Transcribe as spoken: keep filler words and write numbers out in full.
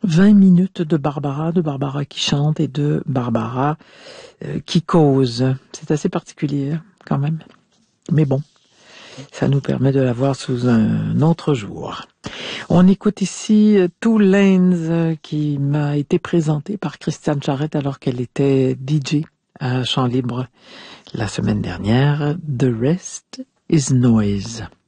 vingt minutes de Barbara, de Barbara qui chante et de Barbara euh, qui cause. C'est assez particulier quand même. Mais bon, ça nous permet de la voir sous un autre jour. On écoute ici Two Lanes qui m'a été présenté par Christiane Charette alors qu'elle était D J à Chant Libre la semaine dernière. The Rest is Noise.